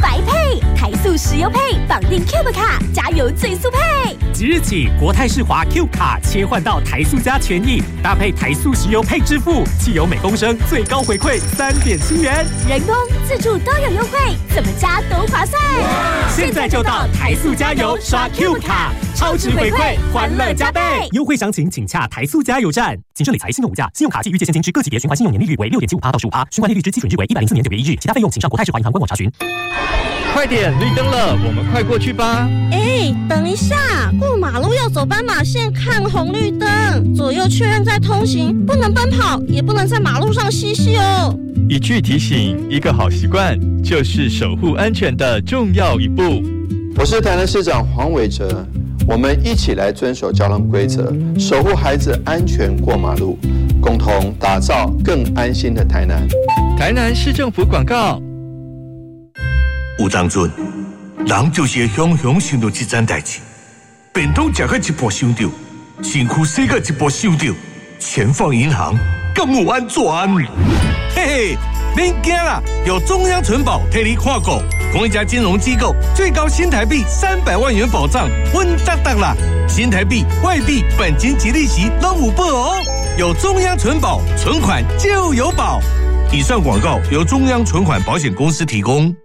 白配，台塑石油配，绑定 Cube 卡，加油最速配。 即日起，国泰世华 Q 卡切换到台塑加权益，搭配台塑石油配支付，汽油每公升最高回馈3.7元， 人工、自助都有优惠，怎么加都划算。 现在就到台塑加油刷 Q 卡，超值回馈，欢乐加倍。优惠详情请洽台塑加油站。谨慎理财，信用无价，信用卡基于借现金之各级别循环信用年利率为6.75%到15%，循环利率之基准日为104年9月1日，其他费用请上国泰世华银行官网查询。 快点，绿灯了，我们快过去吧。 等一下，过马路要走斑马线，看红绿灯，左右确认再通行，不能奔跑，也不能在马路上嬉戏哦。 一句提醒，一个好习惯，就是守护安全的重要一步。 我是台南市长黄伟哲，我们一起来遵守交通规则，守护孩子安全过马路，共同打造更安心的台南。 台南市政府广告。 有当阵，人就是会雄雄想到这件代志，便当吃到一半想到，身躯洗到一半想到，钱放银行敢有安全？嘿嘿，免惊啦，有中央存保替你看顾，同一家金融机构最高新台币300万元保障，稳当当啦！新台币、外币、本金及利息都有保哦。有中央存保，存款就有保。以上广告由中央存款保险公司提供。